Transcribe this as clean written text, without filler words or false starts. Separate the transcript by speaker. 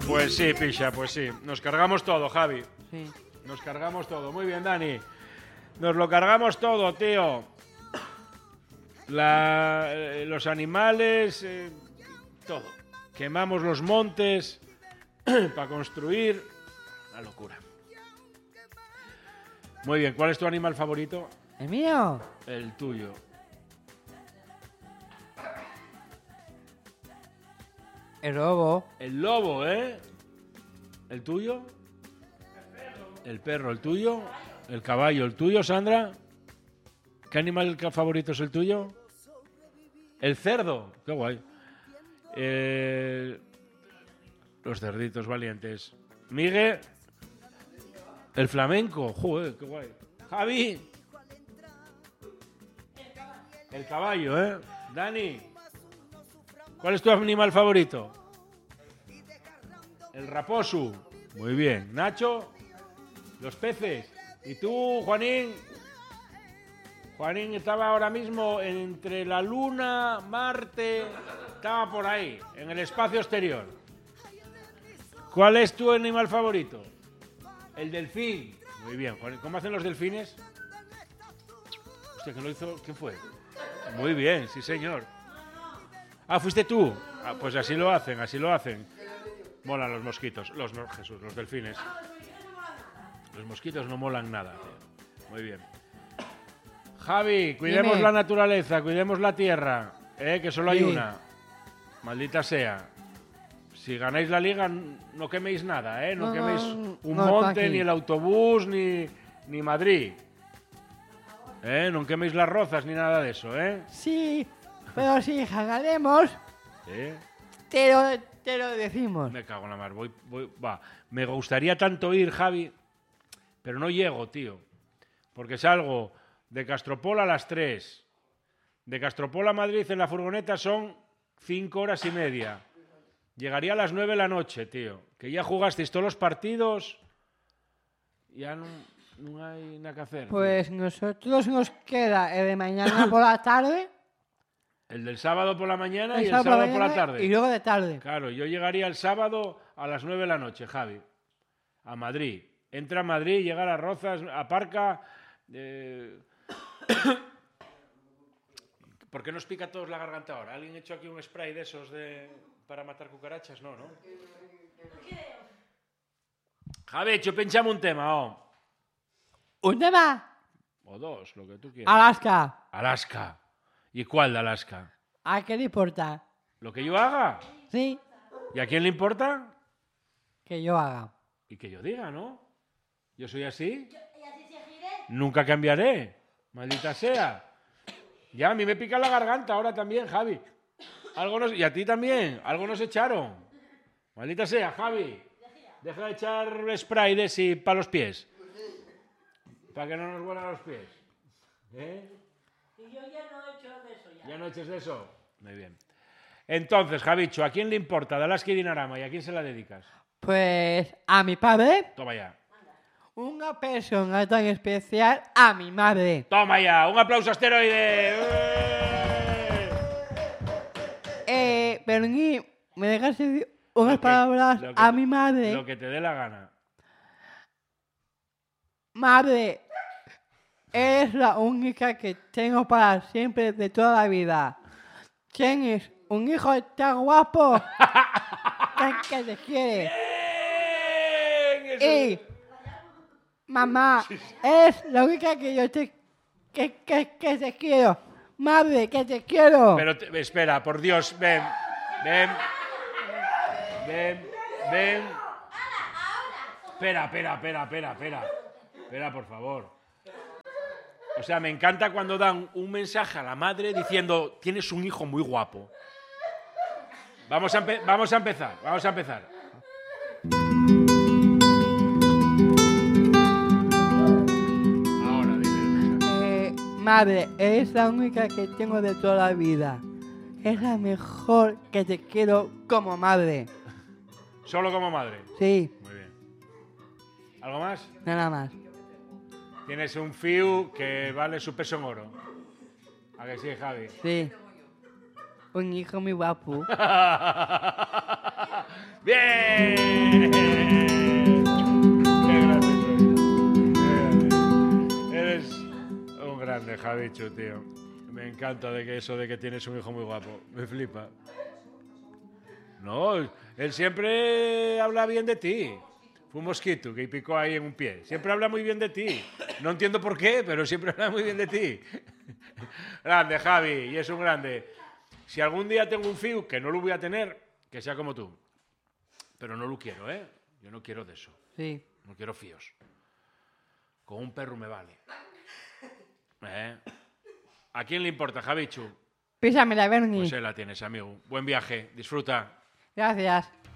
Speaker 1: Pues sí, picha, pues sí. Nos cargamos todo, Javi.
Speaker 2: Sí.
Speaker 1: Nos cargamos todo. Muy bien, Dani. Nos lo cargamos todo, tío. Los animales, todo. Quemamos los montes para construir. Una locura. Muy bien, ¿cuál es tu animal favorito?
Speaker 2: ¿El mío?
Speaker 1: El tuyo.
Speaker 2: El lobo.
Speaker 1: El lobo, ¿eh? ¿El tuyo? El perro, ¿el tuyo? El caballo, ¿el tuyo, Sandra? ¿Qué animal favorito es el tuyo? El cerdo. Qué guay. Los cerditos valientes. Miguel. El flamenco. Joder, qué guay. Javi. El caballo, ¿eh? Dani. ¿Cuál es tu animal favorito? El raposo. Muy bien. Nacho. Los peces. ¿Y tú, Juanín? Juanín estaba ahora mismo entre la Luna, Marte, estaba por ahí, en el espacio exterior. ¿Cuál es tu animal favorito? El delfín. Muy bien, Juanín. ¿Cómo hacen los delfines? Hostia, ¿quién lo hizo? ¿Quién fue? Muy bien, sí señor. Ah, ¿fuiste tú? Ah, pues así lo hacen, así lo hacen. Molan los mosquitos, los delfines. Los mosquitos no molan nada. Muy bien. Javi, cuidemos
Speaker 2: Dime.
Speaker 1: la naturaleza, cuidemos la tierra, que solo hay una. Maldita sea. Si ganáis la liga, no queméis nada, no,
Speaker 2: No,
Speaker 1: queméis
Speaker 2: no,
Speaker 1: un
Speaker 2: no,
Speaker 1: monte,
Speaker 2: tranqui.
Speaker 1: ni el autobús, ni Madrid. No queméis las rozas, ni nada de eso,
Speaker 2: Sí, pero si ganaremos, te lo decimos.
Speaker 1: Me cago en la mar. Va. Me gustaría tanto ir, Javi, pero no llego, tío. Porque salgo de Castropol a las 3. De Castropol a Madrid en la furgoneta son 5 horas y media. Llegaría a las 9 de la noche, tío. Que ya jugasteis todos los partidos. Ya no hay nada que hacer.
Speaker 2: Pues nosotros nos queda el de mañana por la tarde.
Speaker 1: El del sábado por la mañana y el
Speaker 2: sábado
Speaker 1: sábado
Speaker 2: por
Speaker 1: por la
Speaker 2: mañana
Speaker 1: tarde.
Speaker 2: Y luego de tarde.
Speaker 1: Claro, yo llegaría el sábado a las 9 de la noche, Javi. A Madrid. Entra a Madrid, llega a Las Rozas, aparca. ¿Por qué nos pica a todos la garganta ahora? ¿Alguien ha hecho aquí un spray de esos para matar cucarachas? No, ¿no? Javi, pinchame un tema,
Speaker 2: ¿Un tema?
Speaker 1: O dos, lo que tú quieras.
Speaker 2: Alaska.
Speaker 1: Alaska. ¿Y cuál de Alaska?
Speaker 2: ¿A qué le importa?
Speaker 1: ¿Lo que yo haga?
Speaker 2: Sí,
Speaker 1: ¿Y a quién le importa?
Speaker 2: que yo haga.
Speaker 1: Y que yo diga, ¿no? Yo soy así. Nunca cambiaré. Maldita sea. Ya, a mí me pica la garganta ahora también, Javi. Y a ti también. Algo nos echaron. Maldita sea, Javi. Deja de echar spray de ese para los pies. Para que no nos huelan los pies.
Speaker 3: Y yo ya no he hecho de eso ya.
Speaker 1: ¿Ya no eches de eso? Muy bien. Entonces, Javicho, ¿a quién le importa de Alaska y Dinarama y a quién se la dedicas?
Speaker 2: Pues a mi padre,
Speaker 1: Toma ya.
Speaker 2: una persona tan especial a mi madre.
Speaker 1: Toma ya. Un aplauso asteroide.
Speaker 2: Berni, ¿me dejas decir unas
Speaker 1: Lo que-
Speaker 2: palabras
Speaker 1: lo que-
Speaker 2: a mi madre?
Speaker 1: Lo que te dé la gana.
Speaker 2: Madre, eres la única que tengo para siempre de toda la vida. Tienes un hijo tan guapo que te quiere.
Speaker 1: Bien, eso
Speaker 2: Y, mamá, eres la única que yo te quiero. Madre, que te quiero.
Speaker 1: Pero espera, por Dios, ven. Espera, por favor. O sea, me encanta cuando dan un mensaje a la madre diciendo, tienes un hijo muy guapo. Vamos a empezar. Ahora, dime.
Speaker 2: Madre, eres la única que tengo de toda la vida. Es la mejor que te quiero como madre.
Speaker 1: Solo como madre.
Speaker 2: Sí,
Speaker 1: Muy bien. ¿Algo más?
Speaker 2: nada más.
Speaker 1: Tienes un fiu que vale su peso en oro. ¿A que sí, Javi?
Speaker 2: Sí. Un hijo muy guapo.
Speaker 1: ¡Bien! Javichu, tío. Me encanta de que eso de que tienes un hijo muy guapo. Me flipa. No, él siempre habla bien de ti. Fue un mosquito que picó ahí en un pie. Siempre habla muy bien de ti. No entiendo por qué, pero siempre habla muy bien de ti. Grande, Javi, y es un grande. Si algún día tengo un fiu, que no lo voy a tener, que sea como tú. Pero no lo quiero, ¿eh? Yo no quiero de eso.
Speaker 2: Sí.
Speaker 1: No quiero fíos. Con un perro me vale. ¿A quién le importa, Javichu?
Speaker 2: Písamela, Bernie.
Speaker 1: Pues él la tienes, amigo. Buen viaje. Disfruta.
Speaker 2: Gracias.